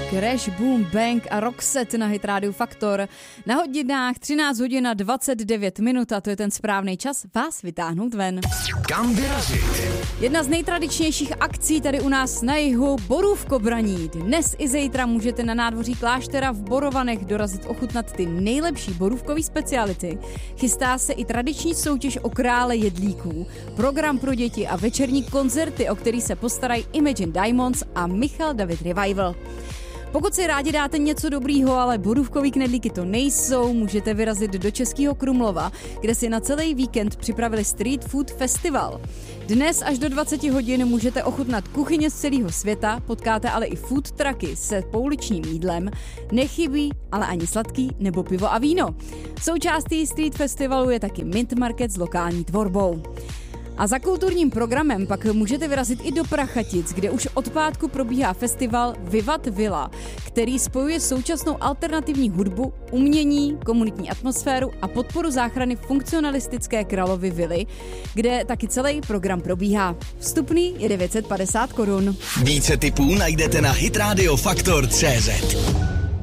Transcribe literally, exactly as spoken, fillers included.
Crash, Boom, Bang a Roxette na Hit Radio Faktor. Na hodinách třináct hodin a dvacet devět minut a to je ten správný čas vás vytáhnout ven. Kam vyrazit? Jedna z nejtradičnějších akcí tady u nás na jihu, borůvkobraní. Dnes i zítra můžete na nádvoří kláštera v Borovanech dorazit ochutnat ty nejlepší borůvkový speciality. Chystá se i tradiční soutěž o krále jedlíků, program pro děti a večerní koncerty, o který se postarají Imagine Diamonds a Michal David Revival. Pokud si rádi dáte něco dobrýho, ale borůvkový knedlíky to nejsou, můžete vyrazit do Českého Krumlova, kde si na celý víkend připravili Street Food Festival. Dnes až do dvacet hodin můžete ochutnat kuchyně z celého světa, potkáte ale i food trucky se pouličním jídlem, nechybí ale ani sladký nebo pivo a víno. Součástí Street Festivalu je taky Mint Market s lokální tvorbou. A za kulturním programem pak můžete vyrazit i do Prachatic, kde už od pátku probíhá festival Vivat Villa, který spojuje současnou alternativní hudbu, umění, komunitní atmosféru a podporu záchrany funkcionalistické Královy vily, kde taky celý program probíhá. Vstupný je devět set padesát korun. Více tipů najdete na hitradio faktor tečka cé zet.